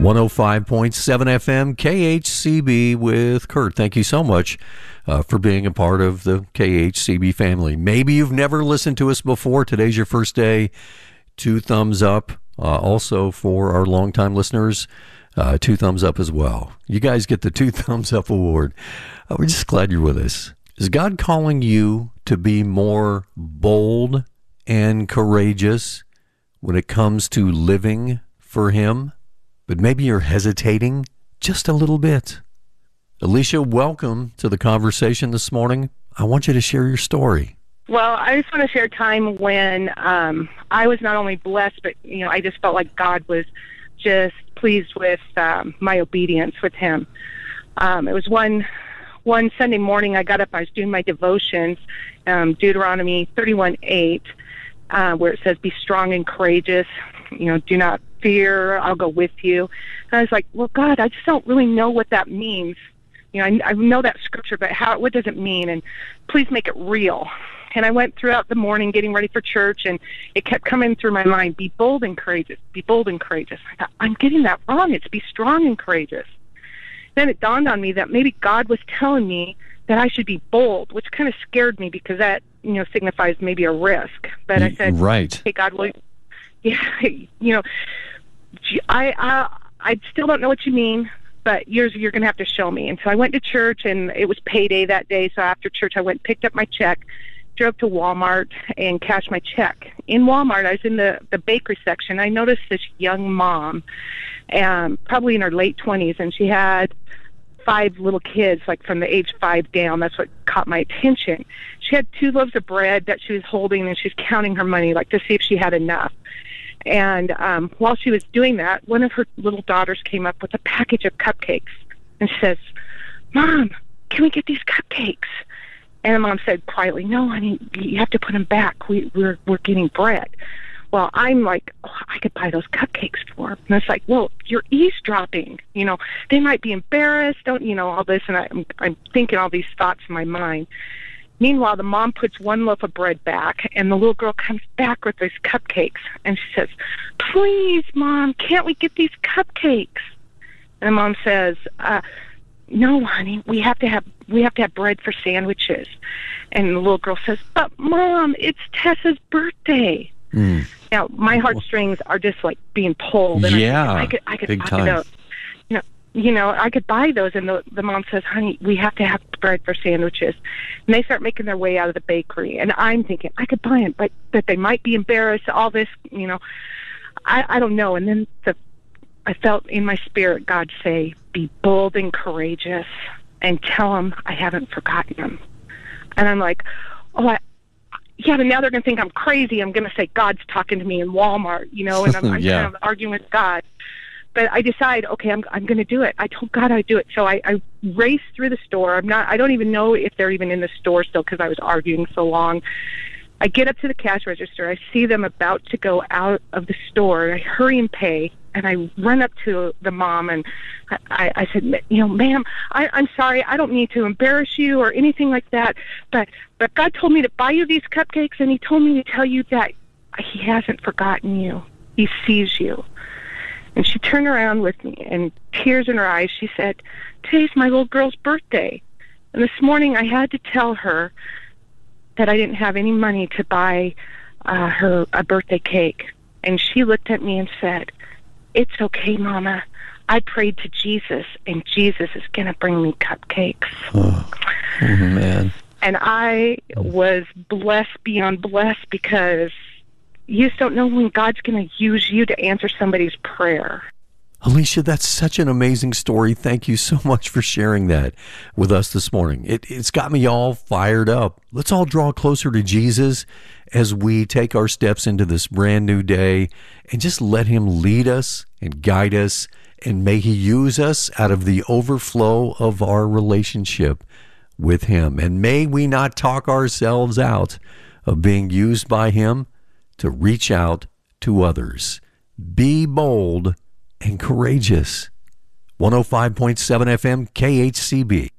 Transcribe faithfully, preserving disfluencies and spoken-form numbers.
one oh five point seven F M K H C B with Kurt. Thank you so much uh, for being a part of the K H C B family. Maybe you've never listened to us before. Today's your first day. Two thumbs up. Uh, also for our longtime listeners, uh, two thumbs up as well. You guys get the two thumbs up award. Uh, we're just glad you're with us. Is God calling you to be more bold and courageous when it comes to living for Him? But maybe you're hesitating just a little bit. Alicia, welcome to the conversation this morning. I want you to share your story. Well, I just want to share a time when um, I was not only blessed, but, you know, I just felt like God was just pleased with um, my obedience with Him. Um, it was one one Sunday morning I got up, I was doing my devotions, um, Deuteronomy thirty-one eight, uh, where it says, be strong and courageous, you know, do not fear, I'll go with you. And I was like, well, God, I just don't really know what that means. You know, I, I know that scripture, but how? What does it mean? And please make it real. And I went throughout the morning getting ready for church, and it kept coming through my mind, be bold and courageous, be bold and courageous. I thought, I'm getting that wrong. It's be strong and courageous. Then it dawned on me that maybe God was telling me that I should be bold, which kind of scared me because that, you know, signifies maybe a risk. But I said, right. Hey, God, will you, yeah, you know, I, I, I still don't know what you mean, but you're, you're going to have to show me. And so I went to church, and it was payday that day. So after church, I went and picked up my check, drove to Walmart, and cashed my check. In Walmart, I was in the, the bakery section. I noticed this young mom, um, probably in her late twenties, and she had five little kids, like from the age five down. That's what caught my attention. She had two loaves of bread that she was holding, and she's counting her money, like to see if she had enough. And um, while she was doing that, one of her little daughters came up with a package of cupcakes, and she says, Mom, can we get these cupcakes? And Mom said quietly, no, honey, you have to put them back. We, we're we're getting bread. Well, I'm like, oh, I could buy those cupcakes for them. And it's like, well, you're eavesdropping. You know, they might be embarrassed. Don't, you know, all this. And I, I'm, I'm thinking all these thoughts in my mind. Meanwhile, the mom puts one loaf of bread back, and the little girl comes back with these cupcakes. And she says, please, Mom, can't we get these cupcakes? And the mom says, uh, no, honey, we have to have we have to have bread for sandwiches. And the little girl says, but Mom, it's Tessa's birthday. Mm. Now, my heartstrings are just like being pulled. And yeah, I, I could, I could big buy time. those. You know, you know, I could buy those. And the, the mom says, honey, we have to have bread for sandwiches. And they start making their way out of the bakery. And I'm thinking, I could buy them, but that they might be embarrassed, all this, you know. I, I don't know. And then the I felt in my spirit God say, be bold and courageous, and tell them I haven't forgotten them. And I'm like, oh, I, yeah, but now they're going to think I'm crazy. I'm going to say God's talking to me in Walmart, you know, and I'm, I'm yeah. kind of arguing with God. But I decide, okay, I'm I'm going to do it. I told God I'd do it. So I, I race through the store. I'm not. I don't even know if they're even in the store still because I was arguing so long. I get up to the cash register. I see them about to go out of the store. I hurry and pay, and I run up to the mom, and I, I, I said, you know, ma'am, I, I'm sorry. I don't need to embarrass you or anything like that, but but God told me to buy you these cupcakes, and He told me to tell you that He hasn't forgotten you. He sees you. And she turned around with me, and tears in her eyes, she said, today's my little girl's birthday. And this morning I had to tell her that I didn't have any money to buy uh, her a birthday cake. And she looked at me and said, it's okay, Mama. I prayed to Jesus, and Jesus is going to bring me cupcakes. Oh, oh, man. And I was blessed beyond blessed because you just don't know when God's going to use you to answer somebody's prayer. Alicia, that's such an amazing story. Thank you so much for sharing that with us this morning. It, it's got me all fired up. Let's all draw closer to Jesus as we take our steps into this brand new day, and just let Him lead us and guide us, and may He use us out of the overflow of our relationship with Him. And may we not talk ourselves out of being used by Him to reach out to others. Be bold and courageous. one oh five point seven F M K H C B.